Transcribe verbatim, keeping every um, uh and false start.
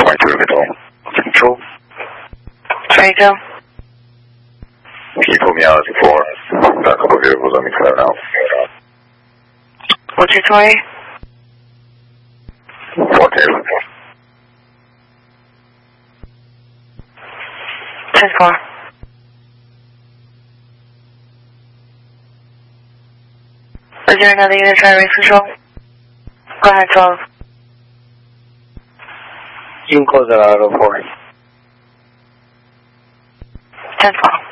twenty-two Little Control. twenty-two. Can you put me out as a four? Got a couple of vehicles on me clear now. What's your twenty? four two. ten four. Is there another unit trying to raise control? Go ahead, twelve. You can close that out, oh four. ten four.